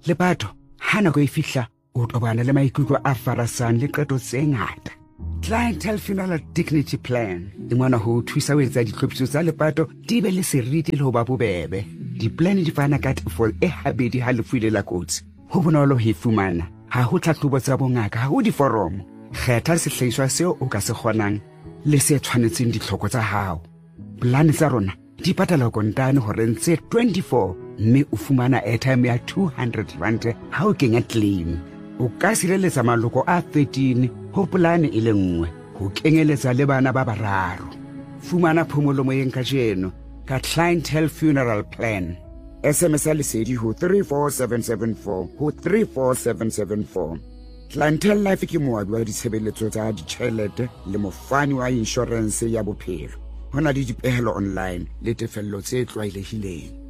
Lepato ha nako e fihla o tobana le maikutlo a farasang le qeto tse ngata. Clientele Funeral Dignity Plan e ngwana ho thusa ho etsa ditlhophiso tsa lepato di be le seriti le ho ba bobebe. Di-plan di fana ka tefo e habedi ha lefu ile la kotsi. Ho bonolo ho e fumana. Ha ho tlhahlobo tsa bongaka, ha ho diforomo. Kgetha sehlahiswa seo o ka se kgonang le se tshwanetseng ditlhoko tsa hao. Plan tsa rona di patala kontane hore ntse 24 mme o fumana airtime ya 200 rand ha o kenya claim. O ka sireletsa maloko a 13 ho polane e le nngwe, ho kenyeletsa le bana ba bararo. Fumana phomolo moyeng ka jeno ka Clientele Funeral Plan. SMS lesedi ho 34774 ho 34774. Clientele Life ke moabi wa ditshebeletso tsa ditjhelete le mofani wa insurance ya bophelo. Hona le dipehelo online le tefello tse tlwaelehileng.